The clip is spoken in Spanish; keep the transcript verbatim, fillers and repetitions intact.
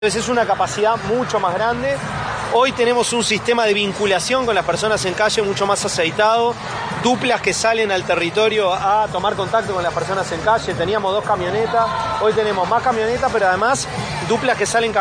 Entonces es una capacidad mucho más grande. Hoy tenemos un sistema de vinculación con las personas en calle mucho más aceitado, duplas que salen al territorio a tomar contacto con las personas en calle. Teníamos dos camionetas, hoy tenemos más camionetas, pero además duplas que salen